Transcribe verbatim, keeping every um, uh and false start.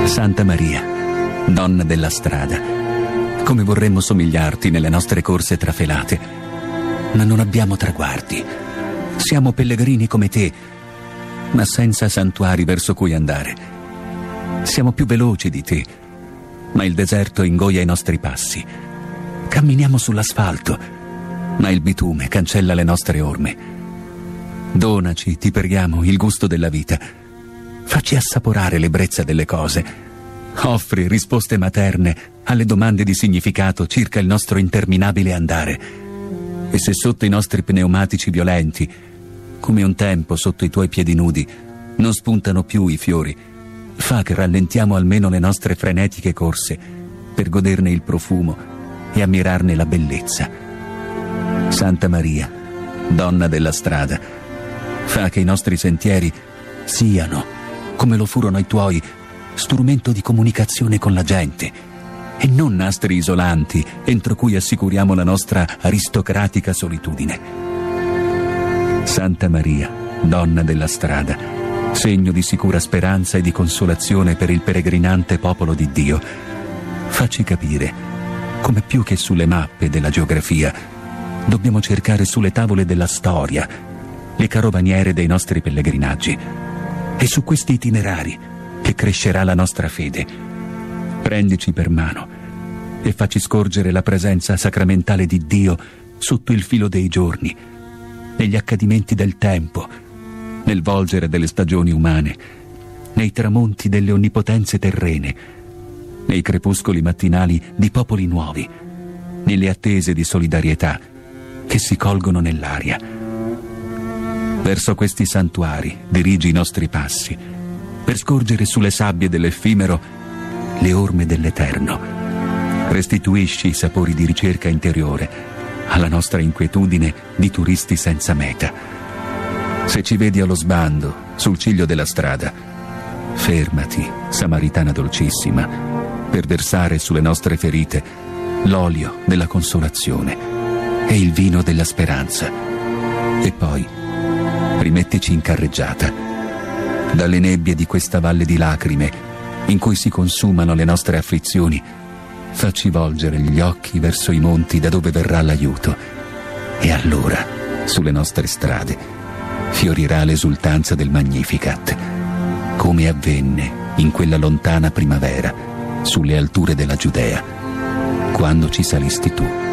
Santa Maria, donna della strada, come vorremmo somigliarti nelle nostre corse trafelate, ma non abbiamo traguardi. Siamo pellegrini come te, ma senza santuari verso cui andare. Siamo più veloci di te, ma il deserto ingoia i nostri passi. Camminiamo sull'asfalto, ma il bitume cancella le nostre orme. Donaci, ti preghiamo, il gusto della vita. Facci assaporare l'ebbrezza delle cose. Offri risposte materne alle domande di significato circa il nostro interminabile andare. E se sotto i nostri pneumatici violenti, come un tempo sotto i tuoi piedi nudi, non spuntano più i fiori, fa che rallentiamo almeno le nostre frenetiche corse per goderne il profumo e ammirarne la bellezza. Santa Maria, donna della strada, fa che i nostri sentieri siano, come lo furono i tuoi, strumento di comunicazione con la gente e non nastri isolanti entro cui assicuriamo la nostra aristocratica solitudine. Santa Maria, donna della strada, segno di sicura speranza e di consolazione per il peregrinante popolo di Dio, facci capire come più che sulle mappe della geografia dobbiamo cercare sulle tavole della storia le carovaniere dei nostri pellegrinaggi. E su questi itinerari che crescerà la nostra fede. Prendici per mano e facci scorgere la presenza sacramentale di Dio sotto il filo dei giorni, negli accadimenti del tempo, nel volgere delle stagioni umane, nei tramonti delle onnipotenze terrene, nei crepuscoli mattinali di popoli nuovi, nelle attese di solidarietà che si colgono nell'aria. Verso questi santuari dirigi i nostri passi, per scorgere sulle sabbie dell'effimero le orme dell'eterno. Restituisci i sapori di ricerca interiore alla nostra inquietudine di turisti senza meta. Se ci vedi allo sbando, sul ciglio della strada, fermati, Samaritana dolcissima, per versare sulle nostre ferite l'olio della consolazione e il vino della speranza. E poi rimettici in carreggiata. Dalle nebbie di questa valle di lacrime, in cui si consumano le nostre afflizioni, facci volgere gli occhi verso i monti da dove verrà l'aiuto. E allora, sulle nostre strade, fiorirà l'esultanza del Magnificat, come avvenne in quella lontana primavera, sulle alture della Giudea, quando ci salisti tu.